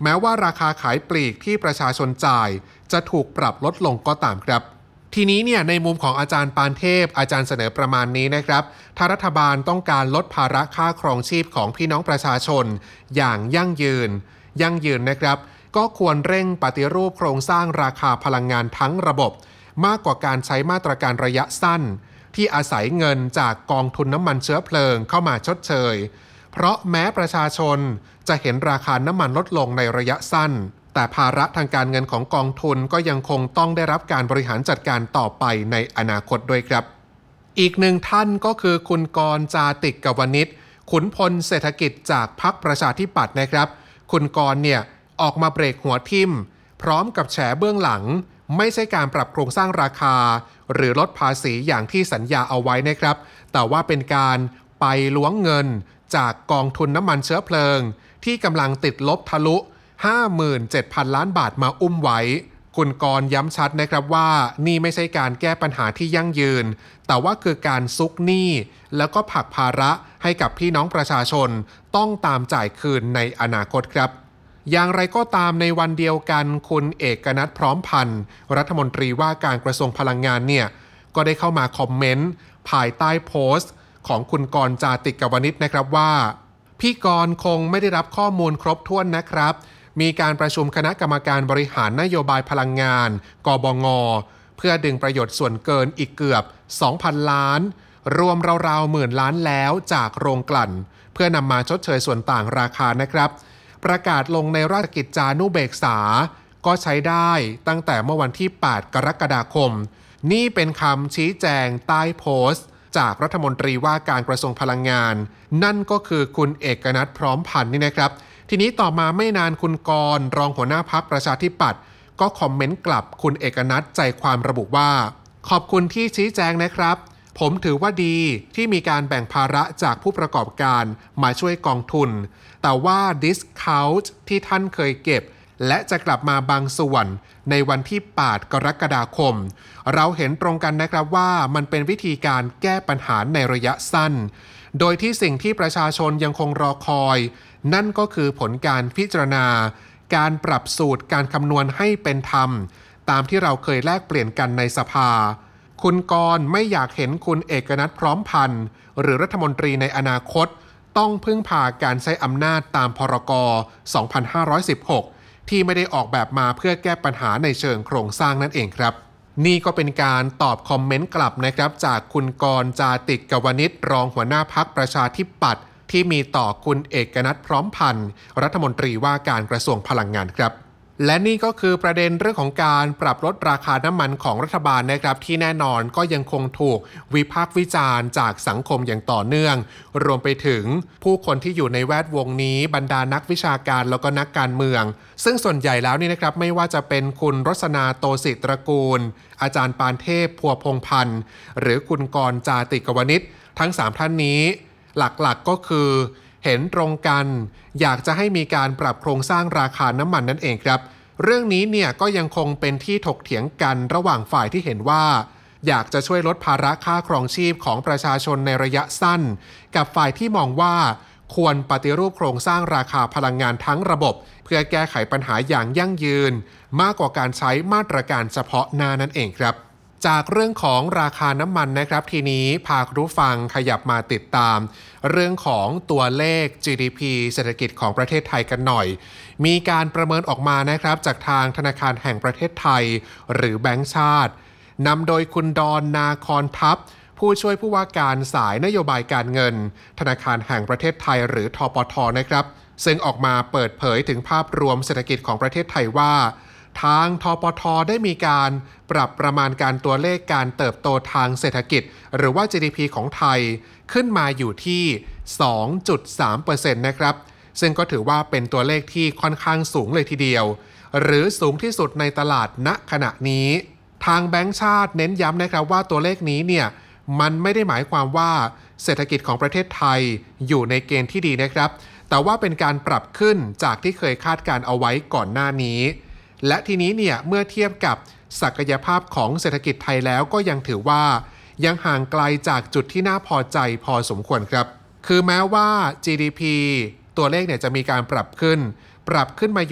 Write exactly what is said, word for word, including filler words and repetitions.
แม้ว่าราคาขายปลีกที่ประชาชนจ่ายจะถูกปรับลดลงก็ตามครับทีนี้เนี่ยในมุมของอาจารย์ปานเทพอาจารย์เสนอประมาณนี้นะครับถ้ารัฐบาลต้องการลดภาระค่าครองชีพของพี่น้องประชาชนอย่างยั่งยืนยั่งยืนนะครับก็ควรเร่งปฏิรูปโครงสร้างราคาพลังงานทั้งระบบมากกว่าการใช้มาตรการระยะสั้นที่อาศัยเงินจากกองทุนน้ำมันเชื้อเพลิงเข้ามาชดเชยเพราะแม้ประชาชนจะเห็นราคาน้ำมันลดลงในระยะสั้นแต่ภาระทางการเงินของกองทุนก็ยังคงต้องได้รับการบริหารจัดการต่อไปในอนาคตด้วยครับอีกหนึ่งท่านก็คือคุณกรณ์ จาติกวณิชขุนพลเศรษฐกิจจากพรรคประชาธิปัตย์นะครับคุณกรณ์เนี่ยออกมาเบรกหัวทิ่มพร้อมกับแฉเบื้องหลังไม่ใช่การปรับโครงสร้างราคาหรือลดภาษีอย่างที่สัญญาเอาไว้นะครับแต่ว่าเป็นการไปล้วงเงินจากกองทุนน้ำมันเชื้อเพลิงที่กำลังติดลบทะลุ ห้าหมื่นเจ็ดพัน ล้านบาทมาอุ้มไว้คุณกรณ์ย้ำชัดนะครับว่านี่ไม่ใช่การแก้ปัญหาที่ยั่งยืนแต่ว่าคือการซุกหนี้แล้วก็ผลักภาระให้กับพี่น้องประชาชนต้องตามจ่ายคืนในอนาคตครับอย่างไรก็ตามในวันเดียวกันคุณเอกนัทพร้อมพันธ์รัฐมนตรีว่าการกระทรวงพลังงานเนี่ยก็ได้เข้ามาคอมเมนต์ภายใต้โพสต์ของคุณกรณ์ จาติกวณิชนะครับว่าพี่กรณ์คงไม่ได้รับข้อมูลครบถ้วนนะครับมีการประชุมคณะกรรมการบริหารนโยบายพลังงานกบง.เพื่อดึงประโยชน์ส่วนเกินอีกเกือบ สองพัน ล้านรวมราวๆหมื่นล้านแล้วจากโรงกลั่นเพื่อนำมาชดเชยส่วนต่างราคานะครับประกาศลงในราชกิจจานุเบกษาก็ใช้ได้ตั้งแต่เมื่อวันที่แปดกรกฎาคมนี่เป็นคำชี้แจงใต้โพสต์จากรัฐมนตรีว่าการกระทรวงพลังงานนั่นก็คือคุณเอกนัทพร้อมพันธ์นี่นะครับทีนี้ต่อมาไม่นานคุณกรณ์รองหัวหน้าพรรคประชาธิปัตย์ก็คอมเมนต์กลับคุณเอกนัทใจความระบุว่าขอบคุณที่ชี้แจงนะครับผมถือว่าดีที่มีการแบ่งภาระจากผู้ประกอบการมาช่วยกองทุนแต่ว่า discount ที่ท่านเคยเก็บและจะกลับมาบางส่วนในวันที่แปดกรกฎาคมเราเห็นตรงกันนะครับว่ามันเป็นวิธีการแก้ปัญหาในระยะสั้นโดยที่สิ่งที่ประชาชนยังคงรอคอยนั่นก็คือผลการพิจารณาการปรับสูตรการคำนวณให้เป็นธรรมตามที่เราเคยแลกเปลี่ยนกันในสภาคุณกรณ์ไม่อยากเห็นคุณเอกนัทพร้อมพันธ์หรือรัฐมนตรีในอนาคตต้องพึ่งพาการใช้อำนาจตามพรกสองพันห้าร้อยสิบหกที่ไม่ได้ออกแบบมาเพื่อแก้ปัญหาในเชิงโครงสร้างนั่นเองครับนี่ก็เป็นการตอบคอมเมนต์กลับนะครับจากคุณกรณ์ จาติกวณิชรองหัวหน้าพรรคประชาธิปัตย์ที่มีต่อคุณเอกนัทพร้อมพันธ์รัฐมนตรีว่าการกระทรวงพลังงานครับและนี่ก็คือประเด็นเรื่องของการปรับลดราคาน้ำมันของรัฐบาลนะครับที่แน่นอนก็ยังคงถูกวิพากษ์วิจารณ์จากสังคมอย่างต่อเนื่องรวมไปถึงผู้คนที่อยู่ในแวดวงนี้บรรดานักวิชาการแล้วก็นักการเมืองซึ่งส่วนใหญ่แล้วนี่นะครับไม่ว่าจะเป็นคุณรสนาโตศิตระกูลอาจารย์ปานเทพพัวพงษ์พันธ์หรือคุณกรณ์ จาติกวณิชทั้งสามท่านนี้หลักๆก็คือเห็นตรงกันอยากจะให้มีการปรับโครงสร้างราคาน้ำมันนั่นเองครับเรื่องนี้เนี่ยก็ยังคงเป็นที่ถกเถียงกันระหว่างฝ่ายที่เห็นว่าอยากจะช่วยลดภาระค่าครองชีพของประชาชนในระยะสั้นกับฝ่ายที่มองว่าควรปฏิรูปโครงสร้างราคาพลังงานทั้งระบบเพื่อแก้ไขปัญหาอย่างยั่งยืนมากกว่าการใช้มาตรการเฉพาะหน้านั่นเองครับจากเรื่องของราคาน้ำมันนะครับทีนี้พาคุณผู้ฟังขยับมาติดตามเรื่องของตัวเลข จี ดี พี เศรษฐกิจของประเทศไทยกันหน่อยมีการประเมินออกมานะครับจากทางธนาคารแห่งประเทศไทยหรือแบงก์ชาตินำโดยคุณดอนนาคอนทัพผู้ช่วยผู้ว่าการสายนโยบายการเงินธนาคารแห่งประเทศไทยหรือธปท.นะครับซึ่งออกมาเปิดเผยถึงภาพรวมเศรษฐกิจของประเทศไทยว่าทางธปท.ได้มีการปรับประมาณการตัวเลขการเติบโตทางเศรษฐกิจหรือว่า จี ดี พี ของไทยขึ้นมาอยู่ที่ สองจุดสามเปอร์เซ็นต์ นะครับซึ่งก็ถือว่าเป็นตัวเลขที่ค่อนข้างสูงเลยทีเดียวหรือสูงที่สุดในตลาดณขณะนี้ทางแบงก์ชาติเน้นย้ำนะครับว่าตัวเลขนี้เนี่ยมันไม่ได้หมายความว่าเศรษฐกิจของประเทศไทยอยู่ในเกณฑ์ที่ดีนะครับแต่ว่าเป็นการปรับขึ้นจากที่เคยคาดการเอาไว้ก่อนหน้านี้และทีนี้เนี่ยเมื่อเทียบกับศักยภาพของเศรษฐกิจไทยแล้วก็ยังถือว่ายังห่างไกลจากจุดที่น่าพอใจพอสมควรครับคือแม้ว่า จี ดี พี ตัวเลขเนี่ยจะมีการปรับขึ้นปรับขึ้นมา